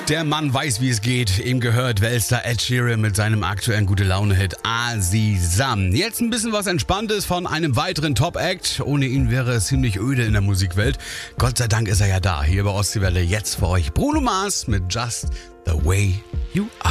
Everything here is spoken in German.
Der Mann weiß, wie es geht. Ihm gehört Weltstar Ed Sheeran mit seinem aktuellen Gute-Laune-Hit Azizam. Jetzt ein bisschen was Entspanntes von einem weiteren Top-Act. Ohne ihn wäre es ziemlich öde in der Musikwelt. Gott sei Dank ist er ja da. Hier bei Ostseewelle jetzt für euch Bruno Mars mit Just the Way You Are.